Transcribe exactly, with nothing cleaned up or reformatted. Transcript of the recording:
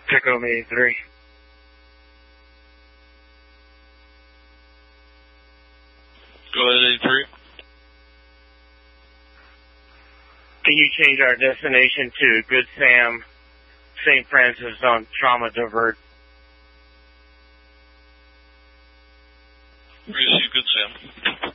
Tacoma eighty-three. Go ahead, eighty-three. Can you change our destination to Good Sam, Saint Francis on Trauma Divert? Receive Good Sam.